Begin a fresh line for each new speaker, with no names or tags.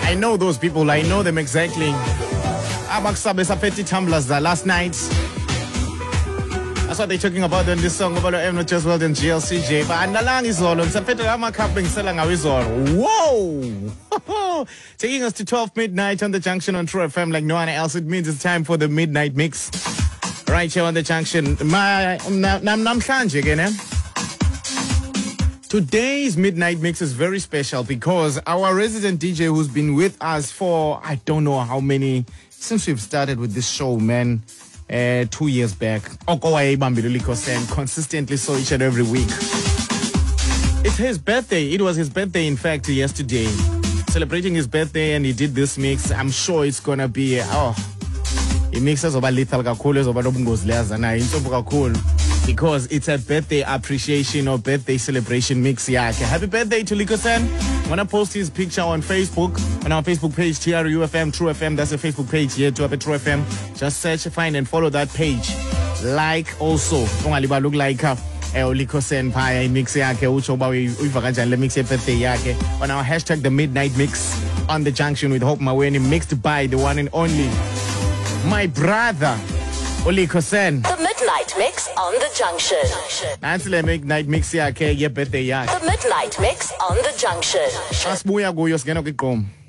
I know those people. I know them exactly. Abaksabe sapeti tumblers last night. That's what they're talking about in this song about Emno Just Well and GLCJ. But Analang is all on Sapeti Ramakaping Selang Awizor. Whoa! Taking us to 12 midnight on the junction on True FM like no one else. It means it's time for the midnight mix. Right here on the junction. Today's midnight mix is very special because our resident DJ who's been with us for I don't know how many since we've started with this show, man. 2 years back. Consistently so each and every week. It's his birthday. It was his birthday, in fact, yesterday. Celebrating his birthday, and he did this mix. I'm sure it's gonna be it makes us about lethal because it's a birthday appreciation or birthday celebration mix. Yeah. Happy birthday to Liko-san. I'm gonna post his picture on Facebook, on our Facebook page, TRUFM, True FM. That's the Facebook page here, to True FM. Just search, find, and follow that page. Like also. Look like Liko-san pie mix yake uchoba uivakanja mix birthday yake on our hashtag the midnight mix on the junction with Hope Maweni, mixed by the one and only my brother Liko-san.
The midnight mix on the junction.
Nansi le midnight mix yake ye birthday yake.
The midnight mix on the junction.
Asibuya kuyo singena kwiqomo.